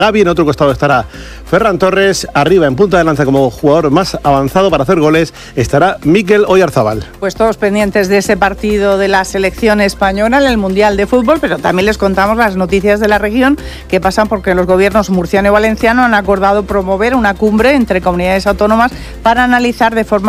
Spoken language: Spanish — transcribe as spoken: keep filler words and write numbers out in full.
Gavi, en otro costado estará Ferran Torres, arriba en punta de lanza como jugador más avanzado para hacer goles estará Mikel Oyarzabal. Pues todos pendientes de ese partido de la selección española en el Mundial de Fútbol, pero también les contamos las noticias de la región que pasan porque los gobiernos murciano y valenciano han acordado promover una cumbre entre comunidades autónomas para analizar de forma